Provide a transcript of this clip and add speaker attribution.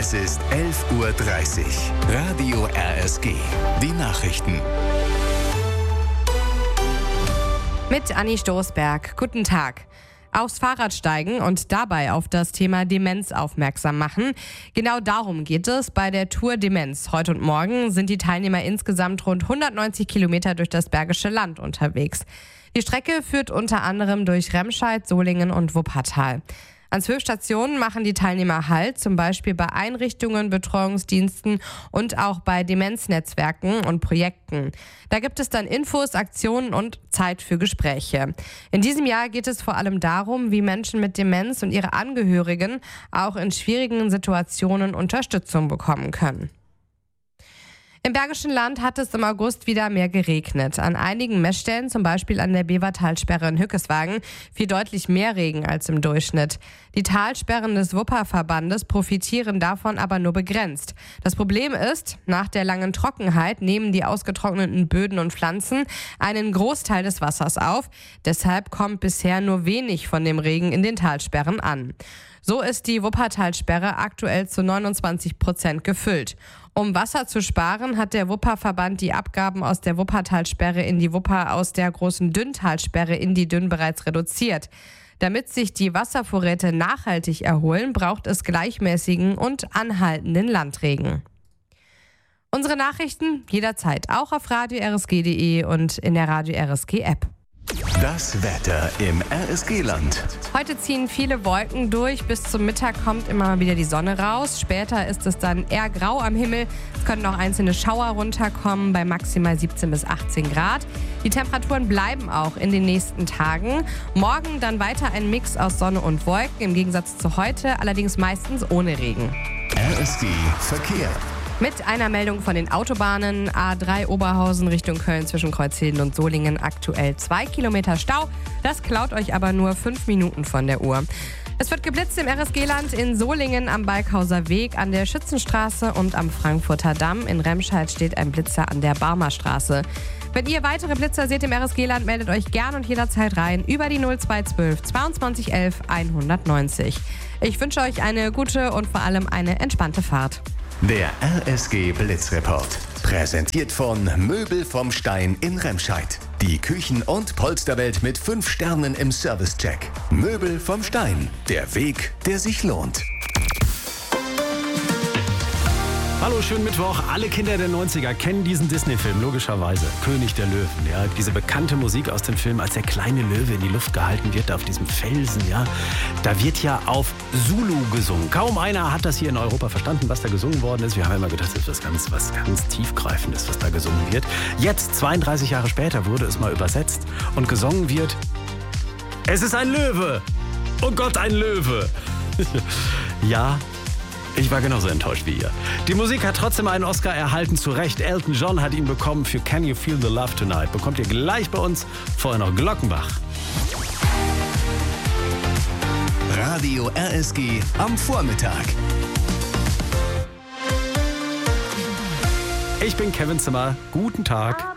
Speaker 1: Es ist 11:30 Uhr. Radio RSG. Die Nachrichten.
Speaker 2: Mit Anni Stoßberg. Guten Tag. Aufs Fahrrad steigen und dabei auf das Thema Demenz aufmerksam machen. Genau darum geht es bei der Tour Demenz. Heute und morgen sind die Teilnehmer insgesamt rund 190 Kilometer durch das Bergische Land unterwegs. Die Strecke führt unter anderem durch Remscheid, Solingen und Wuppertal. An 12 Stationen machen die Teilnehmer Halt, zum Beispiel bei Einrichtungen, Betreuungsdiensten und auch bei Demenznetzwerken und Projekten. Da gibt es dann Infos, Aktionen und Zeit für Gespräche. In diesem Jahr geht es vor allem darum, wie Menschen mit Demenz und ihre Angehörigen auch in schwierigen Situationen Unterstützung bekommen können. Im Bergischen Land hat es im August wieder mehr geregnet. An einigen Messstellen, zum Beispiel an der Bevertalsperre in Hückeswagen, fiel deutlich mehr Regen als im Durchschnitt. Die Talsperren des Wupperverbandes profitieren davon aber nur begrenzt. Das Problem ist, nach der langen Trockenheit nehmen die ausgetrockneten Böden und Pflanzen einen Großteil des Wassers auf. Deshalb kommt bisher nur wenig von dem Regen in den Talsperren an. So ist die Wuppertalsperre aktuell zu 29% gefüllt. Um Wasser zu sparen, hat der Wupperverband die Abgaben aus der Wuppertalsperre in die Wupper aus der großen Dünntalsperre in die Dünn bereits reduziert. Damit sich die Wasservorräte nachhaltig erholen, braucht es gleichmäßigen und anhaltenden Landregen. Unsere Nachrichten jederzeit auch auf radio-rsg.de und in der Radio RSG App.
Speaker 1: Das Wetter im RSG-Land.
Speaker 2: Heute ziehen viele Wolken durch. Bis zum Mittag kommt immer mal wieder die Sonne raus. Später ist es dann eher grau am Himmel. Es können noch einzelne Schauer runterkommen bei maximal 17 bis 18 Grad. Die Temperaturen bleiben auch in den nächsten Tagen. Morgen dann weiter ein Mix aus Sonne und Wolken, im Gegensatz zu heute, allerdings meistens ohne Regen.
Speaker 1: RSG Verkehr.
Speaker 2: Mit einer Meldung von den Autobahnen. A3 Oberhausen Richtung Köln zwischen Kreuzhilden und Solingen aktuell 2 Kilometer Stau. Das klaut euch aber nur 5 Minuten von der Uhr. Es wird geblitzt im RSG-Land in Solingen am Balkhauser Weg, an der Schützenstraße und am Frankfurter Damm. In Remscheid steht ein Blitzer an der Barmerstraße. Wenn ihr weitere Blitzer seht im RSG-Land, meldet euch gern und jederzeit rein über die 0212 22 11 190. Ich wünsche euch eine gute und vor allem eine entspannte Fahrt.
Speaker 1: Der RSG Blitzreport. Präsentiert von Möbel vom Stein in Remscheid. Die Küchen- und Polsterwelt mit 5 Sternen im Servicecheck. Möbel vom Stein. Der Weg, der sich lohnt.
Speaker 3: Hallo, schönen Mittwoch. Alle Kinder der 90er kennen diesen Disney-Film, logischerweise. König der Löwen, ja. Diese bekannte Musik aus dem Film, als der kleine Löwe in die Luft gehalten wird auf diesem Felsen, ja. Da wird ja auf Zulu gesungen. Kaum einer hat das hier in Europa verstanden, was da gesungen worden ist. Wir haben immer gedacht, das ist was ganz Tiefgreifendes, was da gesungen wird. Jetzt, 32 Jahre später, wurde es mal übersetzt und gesungen wird: Es ist ein Löwe! Oh Gott, ein Löwe! Ja, ich war genauso enttäuscht wie ihr. Die Musik hat trotzdem einen Oscar erhalten, zu Recht. Elton John hat ihn bekommen für Can You Feel the Love Tonight. Bekommt ihr gleich bei uns, vorher noch Glockenbach.
Speaker 1: Radio RSG am Vormittag.
Speaker 3: Ich bin Kevin Zimmer. Guten Tag.